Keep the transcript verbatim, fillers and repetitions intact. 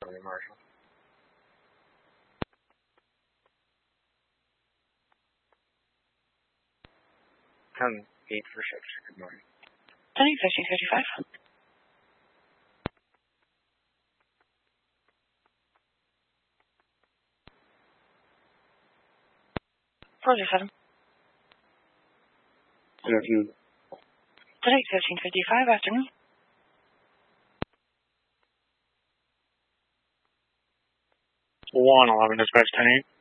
Sorry, Marshall. ten eight for shift. Good morning. ten eight, fifteen fifty-five. four zero seven. Good afternoon. ten eight, fifteen fifty-five, afternoon. one eleven dispatch ten eight.